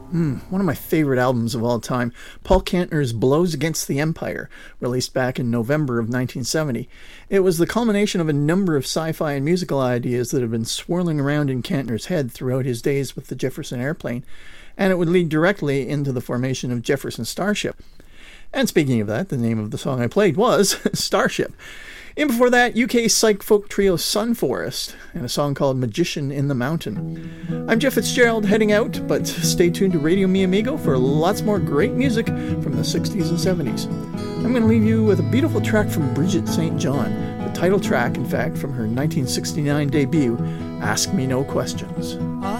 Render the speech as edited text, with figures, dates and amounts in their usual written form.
One of my favorite albums of all time, Paul Kantner's Blows Against the Empire, released back in November of 1970. It was the culmination of a number of sci-fi and musical ideas that had been swirling around in Kantner's head throughout his days with the Jefferson Airplane, and it would lead directly into the formation of Jefferson Starship. And speaking of that, the name of the song I played was Starship. And before that, UK psych folk trio Sunforest, and a song called Magician in the Mountain. I'm Jeff Fitzgerald heading out, but stay tuned to Radio Mi Amigo for lots more great music from the 60s and 70s. I'm going to leave you with a beautiful track from Bridget St. John, the title track, in fact, from her 1969 debut, Ask Me No Questions.